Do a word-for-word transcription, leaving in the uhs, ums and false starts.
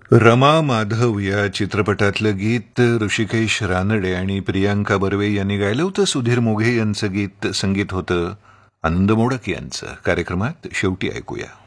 रमा माधव या चित्रपटातलं गीत ऋषिकेश रानडे आणि प्रियांका बर्वे यांनी गायलं होतं. सुधीर मोघे यांचं गीत संगीत होतं आनंद मोडक यांचं. कार्यक्रमात शेवटी ऐकूया.